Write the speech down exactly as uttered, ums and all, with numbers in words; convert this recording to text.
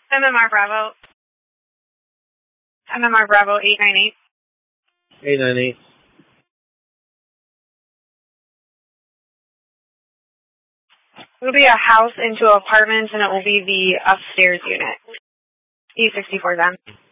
M M R Bravo. M M R Bravo eight nine eight. eight nine eight. It'll be a house into apartments, and it will be the upstairs unit. E sixty-four then.